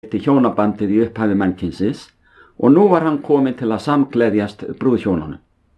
til hjónabandið í upphafi mannkynsins og nú var hann kominn til að samgleðjast brúðhjónunum.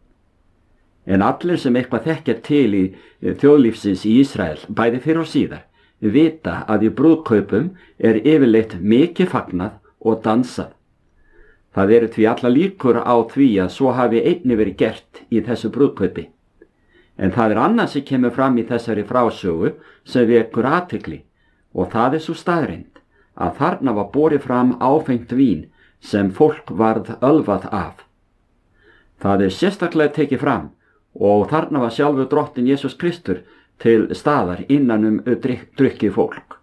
En allir sem eitthvað þekkja til í þjóðlífsins í Ísrael, bæði fyrr og síðar, vita að í brúðkaupum yfirleitt mikið fagnað og dansað. Það eru því alla líkur á því að svo hafi einnig verið gert í þessu brúðkaupi. En það annað sem kemur fram í þessari frásögu sem vekur athygli og það svo staðreynd að þarna var borið fram áfengt vín sem fólk varð ölvað af. Það sérstaklega tekið fram og þarna var sjálfur drottinn Jesús Kristur til staðar innan drukkið fólk.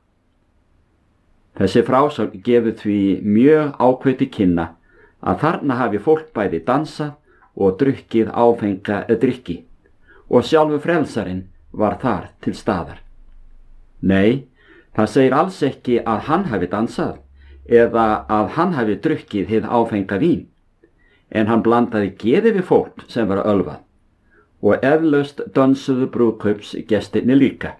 Þessi frásögn gefur því mjög ákveðið til kynna að þarna hafi fólk bæði dansað og drukkið áfenga drykki og sjálfur frelsarinn var þar til staðar. Nei, það segir alls ekki að hann hafi dansað eða að hann hafi drukkið hið áfenga vín, en hann blandaði geði við fólk sem var ölvað og eflaust dansuðu brúðkaupsgestirnir líka.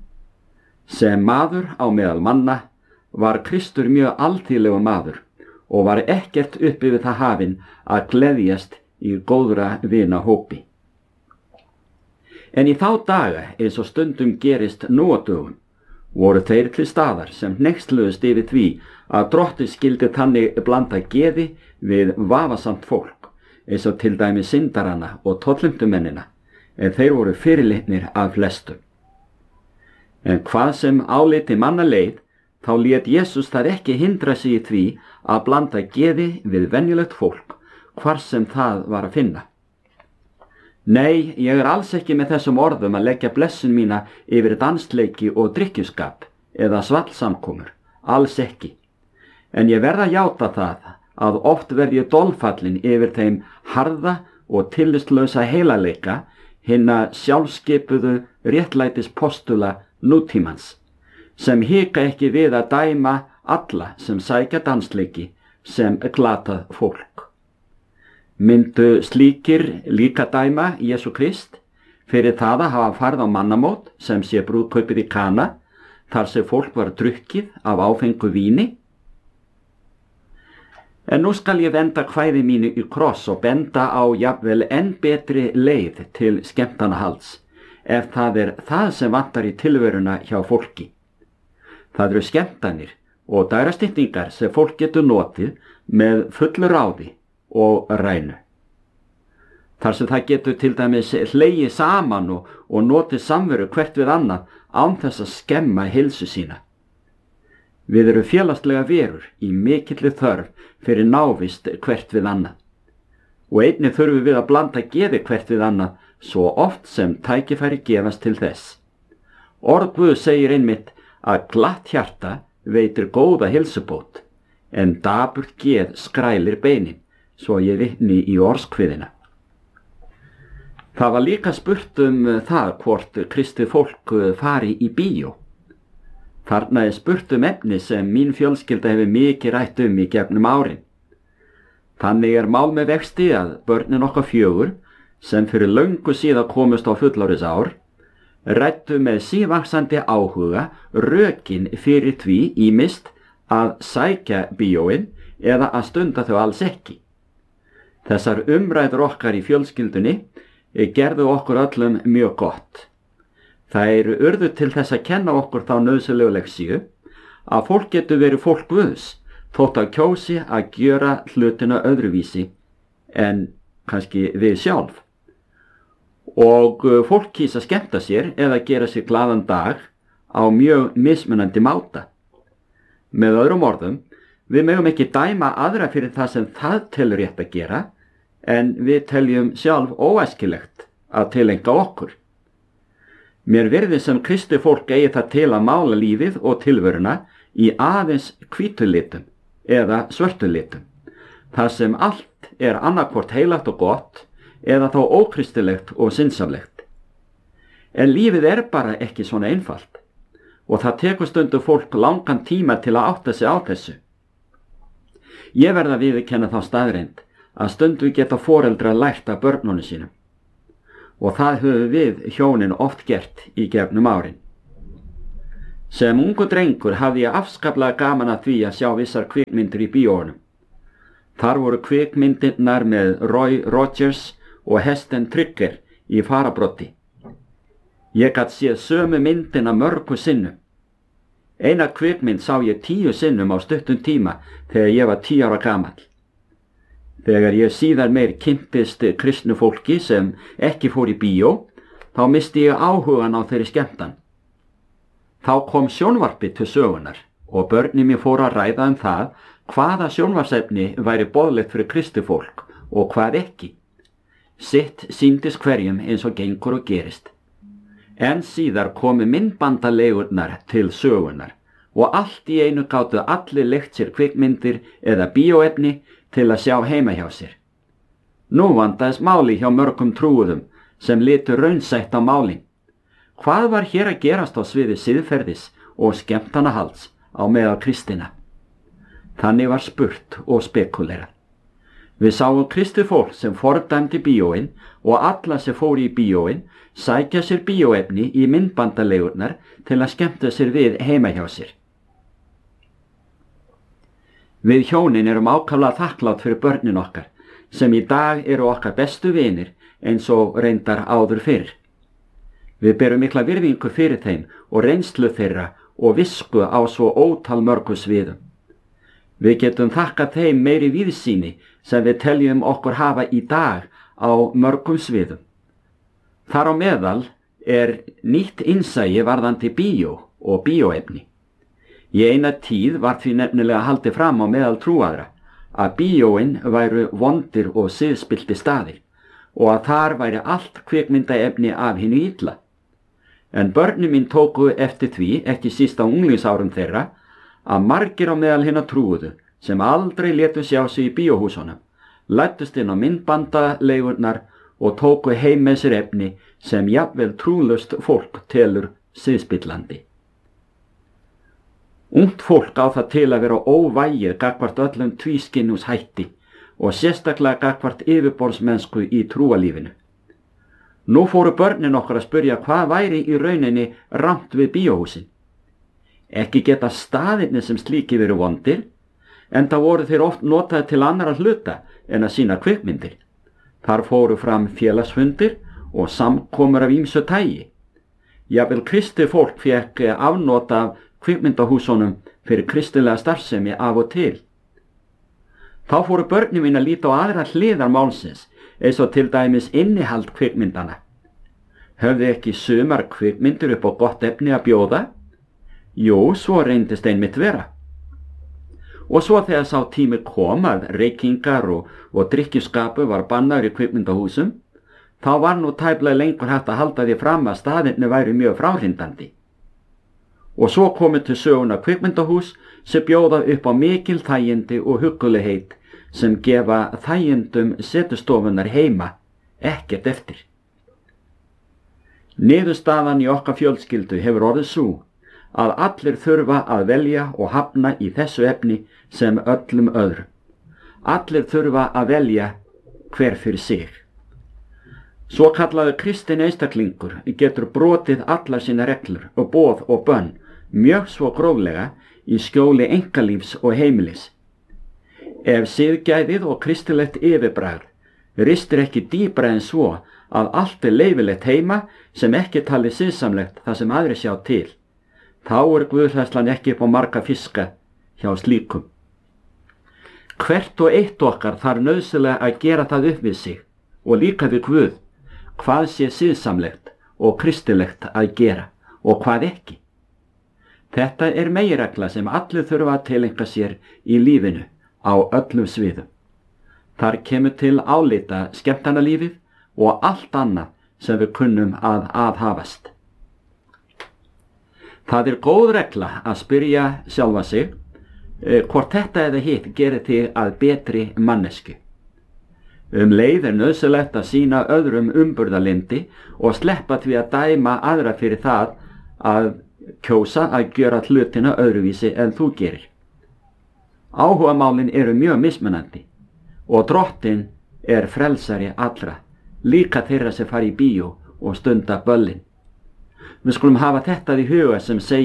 Sem maður á meðal manna var Kristur mjög alþýðlegur maður og var ekkert uppi við það hafinn að gleðjast í góðra vinahópi. En í þá daga, eins og stundum gerist nú á dögum, voru þeir til staðar sem hneyksluðust yfir því að drottinn skyldi þannig blanda geði við vafasamt fólk, eins og til dæmis syndarana og tollumdumennina, en þeir voru fyrirlitnir af flestum. En hvað sem áliti manna leið, þá lét Jesús þar ekki hindra sig í því að blanda geði við venjulegt fólk, hvar sem það var að finna. Nei, ég alls ekki með þessum orðum að leggja blessun mína yfir dansleiki og drykkjuskap eða svallsamkomur, alls ekki. En ég verð að játa það að oft verð ég dolfallin yfir þeim harða og tillistlausa heilaleika hinna sjálfskipuðu réttlætis postula nútímans, sem hika ekki við að dæma alla sem sækja dansleiki sem glatað fólk. Myndu slíkir líka dæma Jesú Krist fyrir það að hafa farið á mannamót sem sé brúðkaupið í Kana, þar sem fólk var drukkið af áfengu víni? En nú skal ég venda kvæði mínu í kross og benda á jafnvel enn betri leið til skemmtanahalds, ef það það sem vantar í tilveruna hjá fólki. Það eru skemmtanir og dægrastyttingar sem fólk getur notið með fullu ráði og rænu. Þar sem það getur til dæmis hlegið saman og notið samveru hvert við annað án þess að skemma heilsu sína. Við erum félagslega verur í mikilli þörf fyrir návist hvert við annað. Og einnig þurfum við að blanda geði hvert við annað svo oft sem tækifæri gefast til þess. Orð Guðs segir einmitt að glatt hjarta veitir góða heilsubót, en daburt geð skrælir beinin, svo ég vitni í orðskviðina. Það var líka spurt það hvort kristið fólk fari í bíó. Þarna spurt efni sem mín fjölskylda hefur mikið rætt í gegnum árin. Þannig mál með vexti að börnin okkar 4, sem fyrir löngu síðan komust á fullorðisár, rættu með sívaxandi áhuga rökin fyrir því ýmist að sækja bíóin eða að stunda þau alls ekki. Þessar umræður okkar í fjölskyldunni gerðu okkur öllum mjög gott. Það urðu til þess að kenna okkur þá nauðsynlegu leksíu að fólk getur verið fólk Guðs þótt að kjósi að gjöra hlutina öðruvísi en kannski við sjálf. Og fólk kýs að skemmta sér eða gera sér glaðan dag á mjög mismunandi máta. Með öðrum orðum, við megum ekki dæma aðra fyrir það sem það telur rétt að gera, en við teljum sjálf óæskilegt að tileinka okkur. Mér virðist sem kristið fólk eigi það til að mála lífið og tilveruna í aðeins hvítulitum eða svörtulitum, þar sem allt annarkvort heilagt og gott eða þá ókristilegt og sinnsamlegt. En lífið bara ekki svona einfalt og það tekur stundum fólk langan tíma til að átta sig á þessu. Ég verð að viðurkenna þá staðreynd að stundum geta foreldrar lært af börnunum sínum og það höfum við hjónin oft gert í gegnum árin. Sem ungur drengur hafði ég afskaplega gaman að því að sjá vissar kvikmyndir í bíóunum. Þar voru kvikmyndirnar með Roy Rogers og Heston Trigger í farabroddi. Ég gat séð sömu myndina mörgu sinnum. Eina kvikmynd sá ég 10 sinnum á stuttum tíma þegar ég var 10 ára gamall. Þegar ég síðar meir kynntist kristnu fólki sem ekki fór í bíó, þá misti ég áhugan á þeirri skemmtan. Þá kom sjónvarpið til sögunar og börnin mér fóru að ræða það hvaða sjónvarsefni væri boðlegt fyrir kristið fólk og hvað ekki. Sitt sýndist hverjum eins og gengur og gerist. En síðar komu myndbandalegurnar til sögunar og allt í einu gátu allir leigt sér kvikmyndir eða bíóefni til að sjá heima hjá sér. Nú vandaðist máli hjá mörgum trúuðum sem litu raunsætt á málin. Hvað var hér að gerast á sviði siðferðis og skemmtanahalds á meðal kristina? Þannig var spurt og spekulerað. Við sáum kristið fólk sem fordæmdi bíóin og alla sem fóru í bíóin sækja sér bíóefni í myndbandalegurnar til að skemmta sér við heima hjá sér. Við hjónin erum ákaflega þakklátt fyrir börnin okkar sem í dag eru okkar bestu vinir eins og reyndar áður fyrr. Við berum mikla virðingu fyrir þeim og reynslu þeirra og visku á svo ótal mörgu sviðum. Við getum þakkað þeim meiri víðsýni sem við teljum okkur hafa í dag á mörgum sviðum. Þar á meðal nýtt innsæi varðandi bíó og bíóefni. Í eina tíð var því nefnilega haldið fram á meðal trúaðra að bíóin væru vondir og siðspillti staðir og að þar væri allt kvikmyndaefni af hinu illa. En börnin mín tóku eftir því, ekki síst á unglingsárum þeirra, að margir á meðal hinna trúuðu sem aldrei létu sjá sig í bíóhúsunum, læddust inn á myndbandalegurnar og tóku heim með sér efni sem jafnvel trúlaust fólk telur siðspillandi. Ungt fólk á það til að vera óvægið gagnvart öllum tvískinnungshætti og sérstaklega gagnvart yfirborðsmennsku í trúalífinu. Nú fóru börnin okkar að spyrja hvað væri í rauninni rangt við bíóhúsin. Ekki geta staðirnir sem slíki verið vondir, en það voru þeir oft notaði til annara hluta en að sýna kvikmyndir. Þar fóru fram félagsfundir og samkomur af ýmsu tagi. Jafnvel kristið fólk fékk afnota af kvikmyndahúsunum fyrir kristilega starfsemi af og til. Þá fóru börnin mín að líta á aðra hliðar málsins, eins og til dæmis innihald kvikmyndana. Höfðu ekki sumar kvikmyndir upp á gott efni að bjóða? Jú, svo reyndist einmitt vera. Og svo þegar sá tími kom að reykingar og drykkjuskapur var bannaður í kvikmyndahúsum, þá var nú tæplega lengur hægt að halda því fram að staðirnir væri mjög fráhrindandi. Og svo komu til söguna kvikmyndahús sem bjóða upp á mikil þægindi og huggulegheit sem gefa þægindum setustofunar heima ekkert eftir. Niðurstaðan í okkar fjölskyldu hefur orðið sú að allir þurfa að velja og hafna í þessu efni sem öllum öðrum. Allir þurfa að velja hver fyrir sig. Svo kallaður kristinn einstaklingur getur brotið allar sína reglur og boð og bönn mjög svo gróflega í skjóli einkalífs og heimilis. Ef siðgæðið og kristilegt yfirbragð ristir ekki dýpra en svo að allt leyfilegt heima sem ekki tali siðsamlegt það sem aðri sjá til, þá guðhræðslan ekki upp á marga fiska hjá slíkum. Hvert og eitt okkar þarf nauðsynlega að gera það upp við sig og líka við Guð, hvað sé siðsamlegt og kristilegt að gera og hvað ekki. Þetta meginregla sem allir þurfa að tileinka sér í lífinu á öllum sviðum. Þar kemur til álita skemmtanalífið og allt annað sem við kunnum að aðhafast. Það góð regla að spyrja sjálfa sig hvort þetta eða hitt gerir þig að betri mannesku. Leið nauðsynlegt að sýna öðrum umburðarlyndi og sleppa því að dæma aðra fyrir það að kjósa að gera hlutina öðruvísi en þú gerir. Áhugamálin eru mjög mismunandi og Drottinn frelsari allra, líka þeirra sem fara í bíó og stunda böllin. Við skulum hafa þetta í huga sem segir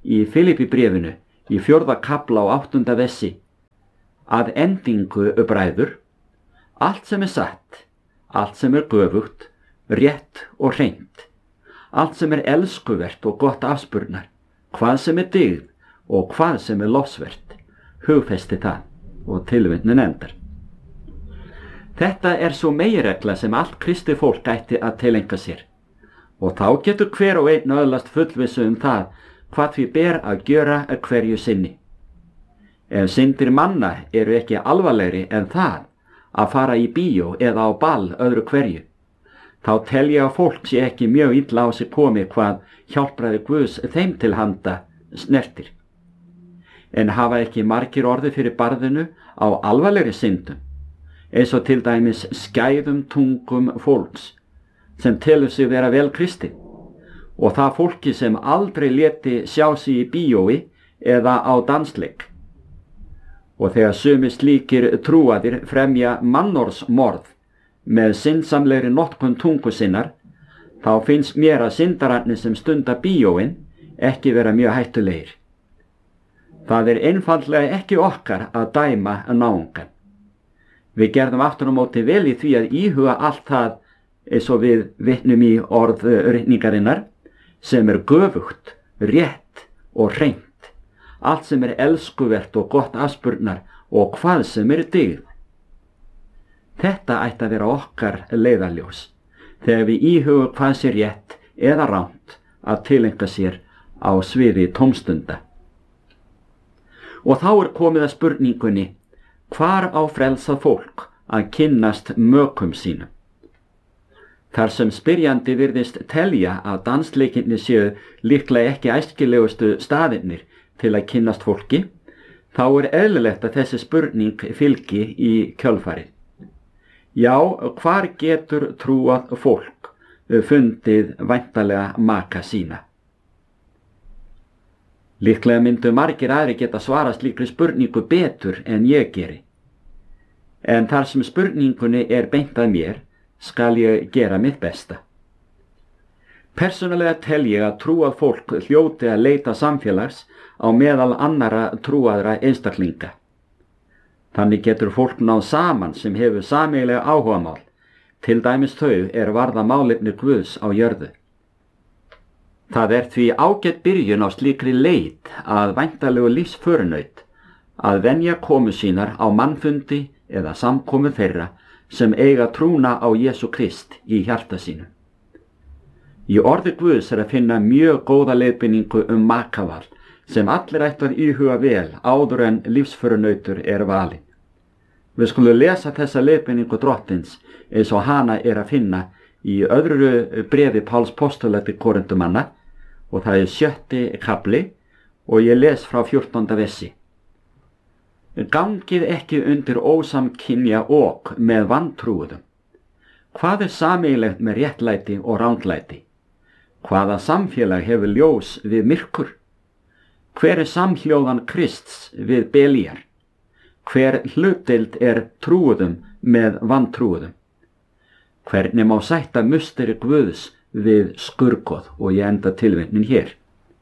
í Filippibréfinu í 4. kafla á 8. versi: Að endingu, bræður, allt sem satt, allt sem göfugt, rétt og hreint, allt sem elskuvert og gott afspurnar, hvað sem dygð og hvað sem lofsvert, hugfesti það, og tilvitnun endar. Þetta svo meginregla sem allt kristið fólk ætti að tileinka sér, og þá getur hver og einn öðlast fullvissu það hvað því ber að gjöra hverju sinni. Ef syndir manna eru ekki alvarlegri en það að fara í bíó eða á ball öðru hverju, þá tel ég að fólk sé ekki mjög illa á sig komið hvað hjálpræði Guðs þeim til handa snertir. En hafa ekki margir orðið fyrir barðinu á alvarlegri syndum, eins og til dæmis skæðum tungum fólks sem telur sig vera vel kristið, og það fólki sem aldrei léti sjá sig í bíói eða á dansleik. Og þegar sumir slíkir trúaðir fremja mannorðsmorð með syndsamlegri notkun tungu sinnar, þá finnst mér að syndararnir sem stunda bíóin ekki vera mjög hættulegir. Það einfaldlega ekki okkar að dæma náungan. Við gerðum aftur á móti vel í því að íhuga allt það, eins og við vitnum í orð ritningarinnar, sem göfugt, rétt og hreint, allt sem elskuvert og gott afspurnar og hvað sem dygð. Þetta ætti að vera okkar leiðarljós þegar við íhugum hvað sé rétt eða rangt að tileinka sér á sviði tómstunda. Og þá komið að spurningunni: hvar á frelsað fólk að kynnast mökum sínum? Þar sem spyrjandi virðist telja að dansleikinni séu líklega ekki æskilegustu staðirnir til að kynnast fólki, þá eðlilegt að þessi spurning fylgi í kjölfarið. Já, hvar getur trúað fólk fundið væntanlega maka sína? Líklega myndu margir aðrir geta svarað slíkri spurningu betur en ég geri. En þar sem spurningunni beint að mér, skal ég gera mitt besta. Persónulega tel ég að trúað fólk hljóti að leita samfélags á meðal annara trúaðra einstaklinga. Þannig getur fólk náð saman sem hefur sameiginlega áhugamál, til dæmis þau varða málefni Guðs á jörðu. Það því ágætt byrjun á slíkri leit að væntanlegu lífsförunaut að venja komu sínar á mannfundi eða samkomu þeirra sem eiga trúna á Jesú Krist í hjarta sínu. Í orði Guðs að finna mjög góða leiðbeiningu makaval sem allir ættu að íhuga vel áður en lífsförunautur valinn. Við skulum lesa þessa leiðbeiningu Drottins eins og hana að finna í öðru bréfi Páls postula til Korintumanna, og það 7. kafli og ég les frá 14. versi. Gangið ekki undir ósamkynja ok með vantrúuðum. Hvað sameiginlegt með réttlæti og ranglæti? Hvaða samfélag hefur ljós við myrkur? Hver samhljóðan Krists við Belíar? Hver hlutdeild trúuðum með vantrúuðum? Hvernig má sætta musteri Guðs við skurgoð? Og ég enda tilvitnun hér.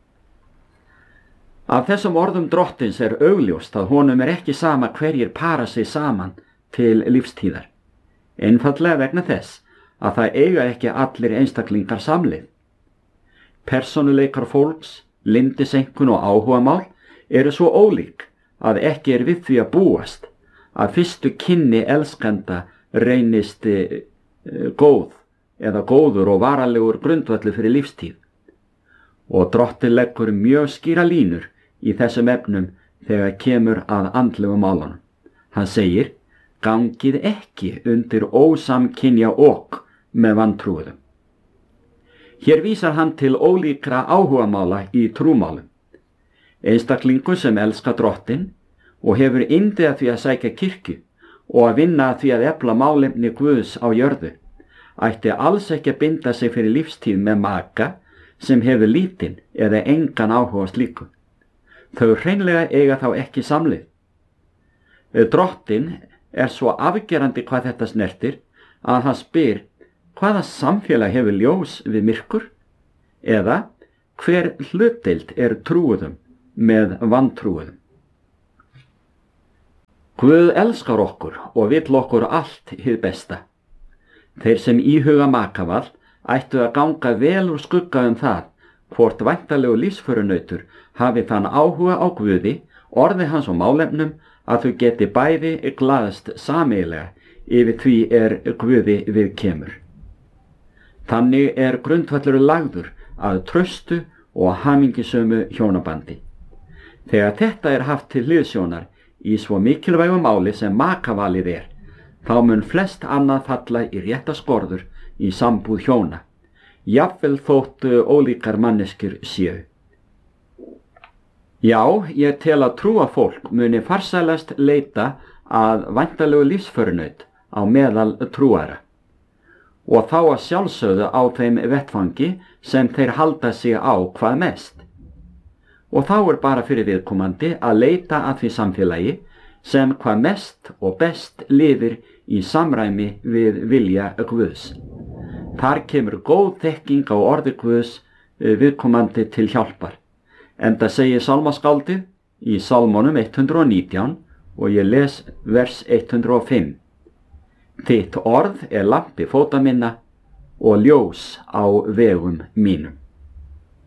Af þessum orðum Drottins augljóst að honum ekki sama hverjir para sig saman til lífstíðar. Einfaldlega vegna þess að það eiga ekki allir einstaklingar samleið. Persónuleikar fólks, lyndiseinkun og áhugamál svo ólík að ekki við því að búast að fyrstu kynni elskanda reynist góð eða góður og varanlegur grundvöllur fyrir lífstíð. Og Drottinn leggur mjög skýra línur í þessum efnum þegar kemur að andlegum málunum. Hann segir: gangið ekki undir ósamkynja ok með vantrúuðum. Hér vísar hann til ólíkra áhugamála í trúmálum. Einstaklingur sem elskar Drottinn og hefur yndi að því að sækja kirkju og að vinna að því að efla málefni Guðs á jörðu, ætti alls ekki að binda sig fyrir lífstíð með maka sem hefur lítinn eða engan áhuga slíku. Þau hreinlega eiga þá ekki samlið. Drottinn svo afgerandi hvað þetta snertir að hann spyr: hvaða samfélag hefur ljós við myrkur? Eða hver hlutdeild trúuðum með vantrúuðum. Guð elskar okkur og vill okkur allt hið besta. Þeir sem íhuga makavall ættu að ganga vel úr skugga það, hvort væntanlegu lífsförunautur hafi þann áhuga á Guði, orði hans og málefnum, að þau geti bæði glaðst sameiginlega yfir því Guði við kemur. Þannig grundvöllur lagður að traustu og hamingjusömu hjónabandi. Þegar þetta haft til hliðsjónar í svo mikilvægu máli sem makavalið þá mun flest annað falla í rétta skorður í sambúð hjóna, jafnvel þótt ólíkar manneskjur séu. Já, ég tel að trúa fólk muni farsælast leita að væntanlegu lífsförunaut á meðal trúara, og þá að sjálfsögðu á þeim vettfangi sem þeir halda sig á hvað mest. Og þá bara fyrir viðkomandi að leita að því samfélagi sem hvað mest og best lifir í samræmi við vilja Guðs. Þar kemur góð þekking á orði Guðs viðkomandi til hjálpar. Enda segir sálmaskáldið í Sálmonum 119 og ég les vers 105. Þitt orð lampi fóta minna og ljós á vegum mínum.